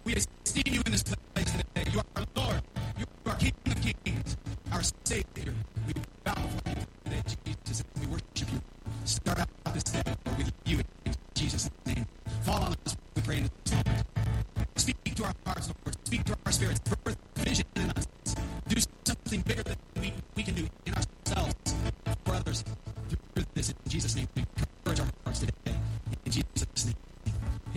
We esteem you in this place today. You are our Lord. You are our King of Kings, our Savior. We bow before you today, Jesus, and we worship you. Start out